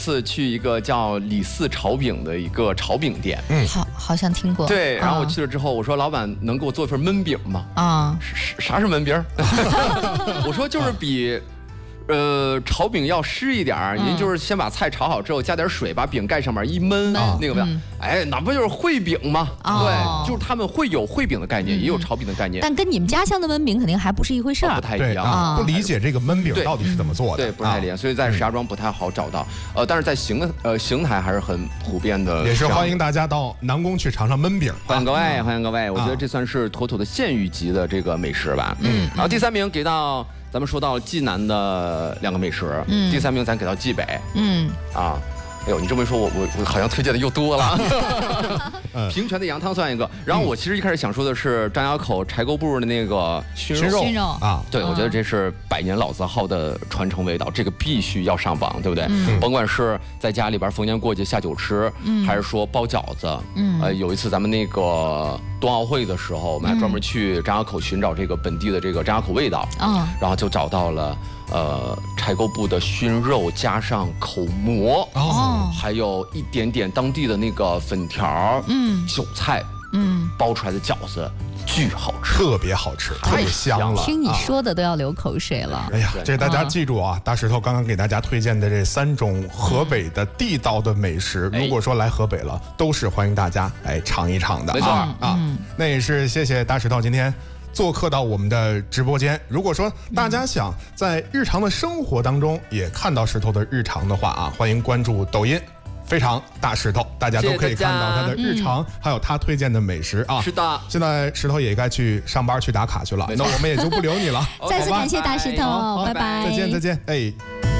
次去一个叫李四炒饼的一个炒饼店， 好像听过。 对，然后我去了之后，我说老板能给我做一份焖饼吗？啥是焖饼？我说就是比。炒饼要湿一点儿，您就是先把菜炒好之后，加点水，把饼盖上面一焖，那个味道，哎，那不就是烩饼吗？对，就是他们会有烩饼的概念，也有炒饼的概念， 但跟你们家乡的焖饼肯定还不是一回事儿， 不太一样。 不理解这个焖饼到底是怎么做的， 对，不太理解，所以在石家庄不太好找到。但是在邢台还是很普遍的， 也是欢迎大家到南宫去尝尝焖饼。 欢迎各位，欢迎各位，我觉得这算是妥妥的县域级的这个美食吧。然后第3名给到。咱们说到济南的2个美食，第3名咱给到济北，哎呦，你这么一说，我好像推荐的又多了。平泉的羊汤算一个，然后我其实一开始想说的是张家口柴沟部的那个熏肉啊，对，我觉得这是100年老字号的传承味道，这个必须要上榜，对不对？甭管是在家里边逢年过节下酒吃，还是说包饺子，有一次咱们那个冬奥会的时候，我们还专门去张家口寻找这个本地的这个张家口味道，然后就找到了。柴沟部的熏肉加上口蘑，还有一点点当地的那个粉条，韭菜，包出来的饺子，巨好吃， 特别好吃，特别香了。 听你说的都要流口水了。 哎呀，这大家记住啊，大石头刚刚给大家推荐的这3种河北的地道的美食，如果说来河北了，都是欢迎大家来尝一尝的。 没错啊，那也是谢谢大石头今天。做客到我们的直播间，如果说大家想在日常的生活当中也看到石头的日常的话啊，欢迎关注抖音非常大石头，大家都可以看到他的日常，还有他推荐的美食啊。 是的， 现在石头也该去上班去打卡去了，那我们也就不留你了。 再次感谢大石头，拜拜， 再见，哎。